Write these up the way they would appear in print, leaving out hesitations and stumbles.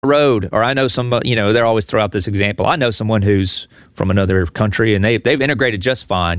road, or I know somebody, they're always throw out this example. I know someone who's from another country and they've integrated just fine,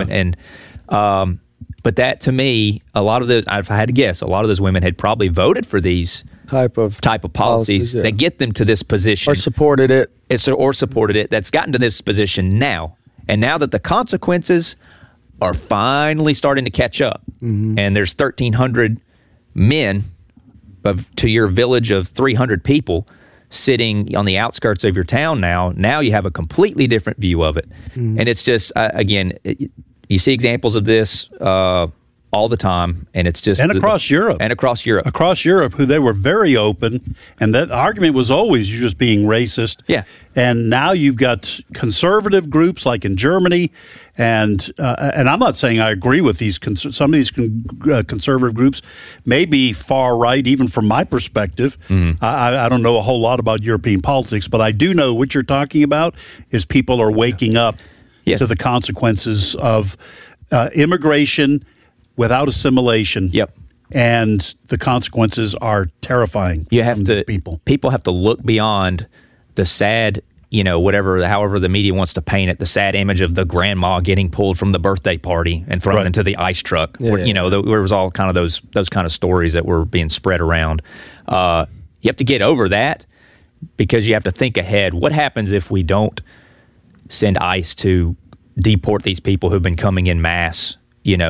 but that to me, a lot of those, if I had to guess, a lot of those women had probably voted for these type of policies that get them to this position. Or supported it. That's gotten to this position now. And now that the consequences are finally starting to catch up, and there's 1,300 men to your village of 300 people sitting on the outskirts of your town now you have a completely different view of it. And it's just, you see examples of this all the time, and it's just... And across Europe. Across Europe, who they were very open, and that argument was always you're just being racist. Yeah. And now you've got conservative groups like in Germany, and I'm not saying I agree with these. Some of these conservative groups may be far right, even from my perspective. I don't know a whole lot about European politics, but I do know what you're talking about is people are waking up to the consequences of immigration without assimilation. Yep. And the consequences are terrifying. People have to look beyond the sad, however the media wants to paint it, the sad image of the grandma getting pulled from the birthday party and thrown into the ice truck. There was all kind of those kind of stories that were being spread around. You have to get over that because you have to think ahead. What happens if we don't send ICE to deport these people who've been coming in mass?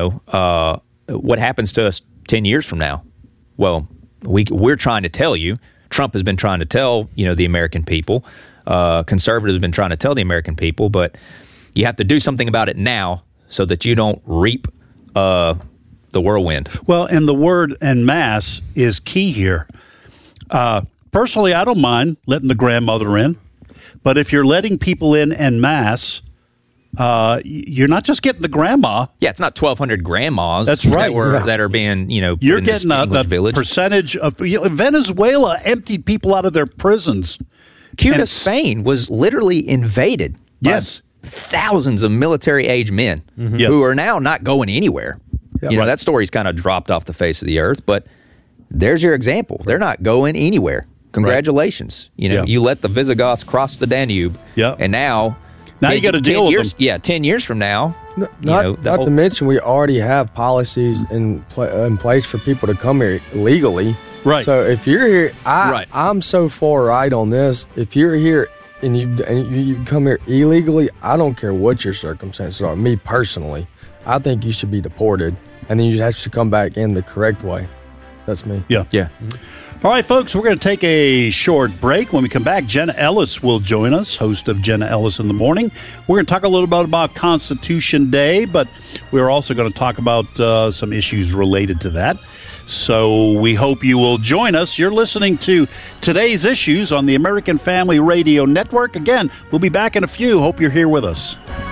What happens to us 10 years from now? Well, we're trying to tell you. Trump has been trying to tell, the American people. Conservatives have been trying to tell the American people, but you have to do something about it now so that you don't reap the whirlwind. Well, and the word en masse is key here. Personally, I don't mind letting the grandmother in, but if you're letting people in en masse, you're not just getting the grandma. Yeah, it's not 1,200 grandmas. That's right. That are being, you're getting a percentage of. Venezuela emptied people out of their prisons. Cuba, Spain was literally invaded. Yes, by thousands of military-age men who are now not going anywhere. That story's kind of dropped off the face of the earth. But there's your example. They're not going anywhere. Congratulations. Right. You let the Visigoths cross the Danube. And now you got to deal with them. Yeah, 10 years from now. Not to mention, we already have policies in place for people to come here legally. Right. So if you're here, I'm so far right on this. If you're here and you come here illegally, I don't care what your circumstances are. Me personally, I think you should be deported, and then you have to come back in the correct way. That's me. Yeah. All right, folks, we're going to take a short break. When we come back, Jenna Ellis will join us, host of Jenna Ellis in the Morning. We're going to talk a little bit about Constitution Day, but we're also going to talk about some issues related to that. So we hope you will join us. You're listening to Today's Issues on the American Family Radio Network. Again, we'll be back in a few. Hope you're here with us.